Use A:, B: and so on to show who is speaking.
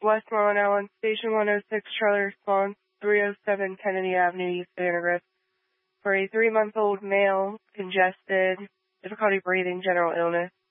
A: Westmoreland, Allen, Station 106, Charlie response, 307 Kennedy Avenue, East Vandergrift, for a 3-month-old male, congested, difficulty breathing, general illness.